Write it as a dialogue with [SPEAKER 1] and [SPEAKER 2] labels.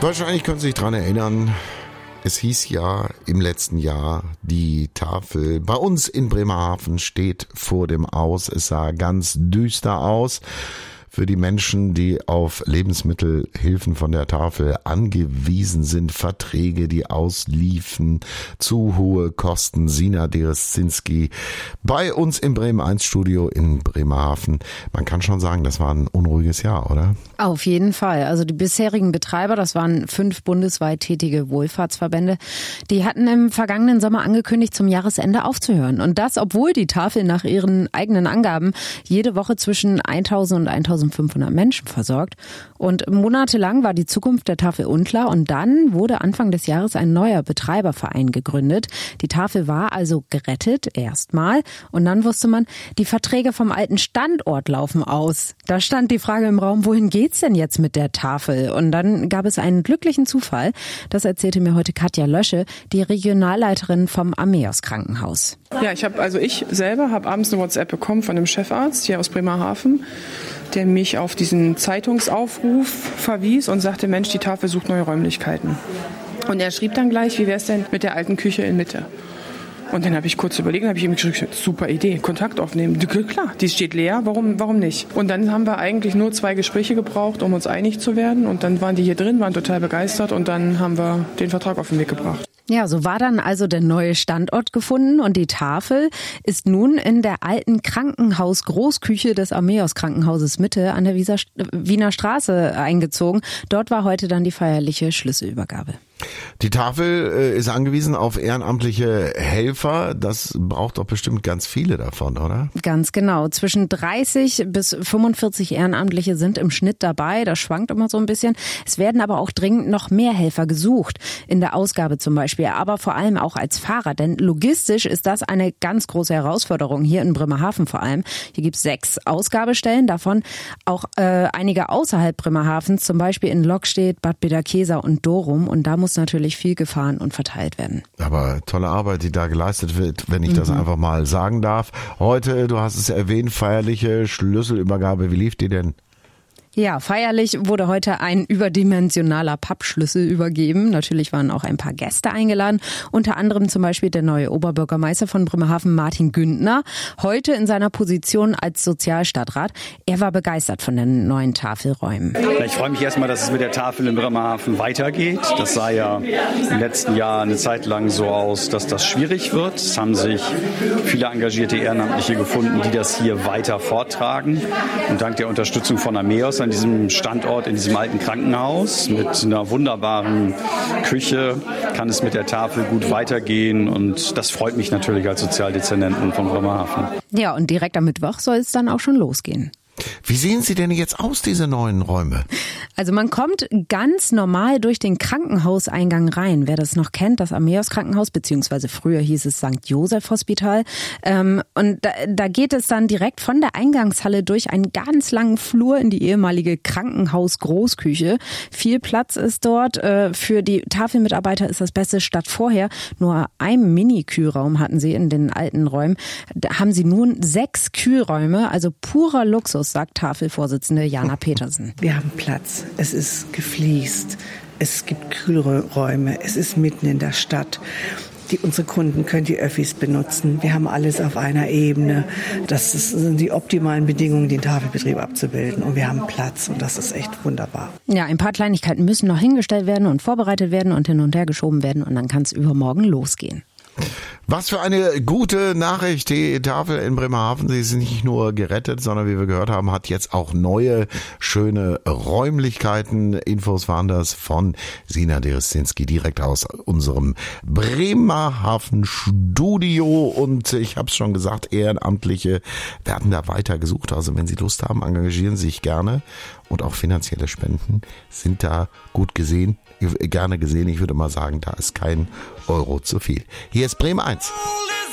[SPEAKER 1] Wahrscheinlich können Sie sich daran erinnern, es hieß ja im letzten Jahr, die Tafel bei uns in Bremerhaven steht vor dem Aus. Es sah ganz düster aus für die Menschen, die auf Lebensmittelhilfen von der Tafel angewiesen sind. Verträge, die ausliefen, zu hohe Kosten. Sina Dereszynski bei uns im Bremen 1 Studio in Bremerhaven. Man kann schon sagen, das war ein unruhiges Jahr, oder?
[SPEAKER 2] Auf jeden Fall. Also die bisherigen Betreiber, das waren 5 bundesweit tätige Wohlfahrtsverbände, die hatten im vergangenen Sommer angekündigt, zum Jahresende aufzuhören. Und das, obwohl die Tafel nach ihren eigenen Angaben jede Woche zwischen 1000 und 1500 Menschen versorgt. Und monatelang war die Zukunft der Tafel unklar. Und dann wurde Anfang des Jahres ein neuer Betreiberverein gegründet. Die Tafel war also gerettet, erstmal. Und dann wusste man, die Verträge vom alten Standort laufen aus. Da stand die Frage im Raum, wohin geht's denn jetzt mit der Tafel? Und dann gab es einen glücklichen Zufall. Das erzählte mir heute Katja Lösche, die Regionalleiterin vom Ameos Krankenhaus.
[SPEAKER 3] Ja, ich selber habe abends eine WhatsApp bekommen von einem Chefarzt hier aus Bremerhaven, der mich auf diesen Zeitungsaufruf verwies und sagte, Mensch, die Tafel sucht neue Räumlichkeiten. Und er schrieb dann gleich, wie wäre es denn mit der alten Küche in Mitte? Und dann habe ich kurz überlegt und habe ich ihm geschrieben, super Idee, Kontakt aufnehmen. Klar, die steht leer, warum nicht? Und dann haben wir eigentlich nur 2 Gespräche gebraucht, um uns einig zu werden. Und dann waren die hier drin, waren total begeistert und dann haben wir den Vertrag auf den Weg gebracht.
[SPEAKER 2] Ja, so war dann also der neue Standort gefunden und die Tafel ist nun in der alten Krankenhaus-Großküche des Ameos Krankenhauses Mitte an der Wiener Straße eingezogen. Dort war heute dann die feierliche Schlüsselübergabe.
[SPEAKER 1] Die Tafel ist angewiesen auf ehrenamtliche Helfer. Das braucht doch bestimmt ganz viele davon, oder?
[SPEAKER 2] Ganz genau. Zwischen 30 bis 45 Ehrenamtliche sind im Schnitt dabei. Das schwankt immer so ein bisschen. Es werden aber auch dringend noch mehr Helfer gesucht. In der Ausgabe zum Beispiel, aber vor allem auch als Fahrer. Denn logistisch ist das eine ganz große Herausforderung, hier in Bremerhaven vor allem. Hier gibt es 6 Ausgabestellen, davon auch einige außerhalb Bremerhavens, zum Beispiel in Lockstedt, Bad Bederkesa und Dorum. Und da muss natürlich viel gefahren und verteilt werden.
[SPEAKER 1] Aber tolle Arbeit, die da geleistet wird, wenn ich das einfach mal sagen darf. Heute, du hast es erwähnt, feierliche Schlüsselübergabe. Wie lief die denn?
[SPEAKER 2] Ja, feierlich wurde heute ein überdimensionaler Pappschlüssel übergeben. Natürlich waren auch ein paar Gäste eingeladen. Unter anderem zum Beispiel der neue Oberbürgermeister von Bremerhaven, Martin Güntner. Heute in seiner Position als Sozialstadtrat. Er war begeistert von den neuen Tafelräumen.
[SPEAKER 4] Ich freue mich erstmal, dass es mit der Tafel in Bremerhaven weitergeht. Das sah ja im letzten Jahr eine Zeit lang so aus, dass das schwierig wird. Es haben sich viele engagierte Ehrenamtliche gefunden, die das hier weiter vortragen. Und dank der Unterstützung von Ameos an diesem Standort, in diesem alten Krankenhaus mit einer wunderbaren Küche kann es mit der Tafel gut weitergehen und das freut mich natürlich als Sozialdezernenten von Bremerhaven.
[SPEAKER 2] Ja, und direkt am Mittwoch soll es dann auch schon losgehen.
[SPEAKER 1] Wie sehen sie denn jetzt aus, diese neuen Räume?
[SPEAKER 2] Also man kommt ganz normal durch den Krankenhauseingang rein. Wer das noch kennt, das Ameos Krankenhaus, beziehungsweise früher hieß es St. Joseph Hospital. Und da geht es dann direkt von der Eingangshalle durch einen ganz langen Flur in die ehemalige Krankenhaus-Großküche. Viel Platz ist dort. Für die Tafelmitarbeiter ist das Beste statt vorher nur ein Mini-Kühlraum hatten sie in den alten Räumen. Da haben sie nun 6 Kühlräume, also purer Luxus, sagt Tafelvorsitzende Jana Petersen.
[SPEAKER 5] Wir haben Platz. Es ist gefliest. Es gibt Kühlräume. Es ist mitten in der Stadt. Unsere Kunden können die Öffis benutzen. Wir haben alles auf einer Ebene. Das sind die optimalen Bedingungen, den Tafelbetrieb abzubilden. Und wir haben Platz und das ist echt wunderbar.
[SPEAKER 2] Ja, ein paar Kleinigkeiten müssen noch hingestellt werden und vorbereitet werden und hin und her geschoben werden. Und dann kann es übermorgen losgehen.
[SPEAKER 1] Was für eine gute Nachricht. Die Tafel in Bremerhaven, sie ist nicht nur gerettet, sondern wie wir gehört haben, hat jetzt auch neue, schöne Räumlichkeiten. Infos waren das von Sina Dereszynski direkt aus unserem Bremerhaven-Studio. Und ich habe es schon gesagt, Ehrenamtliche werden da weiter gesucht. Also wenn Sie Lust haben, engagieren Sie sich gerne. Und auch finanzielle Spenden sind da gerne gesehen. Ich würde mal sagen, da ist kein Euro zu viel. Hier ist Bremen 1.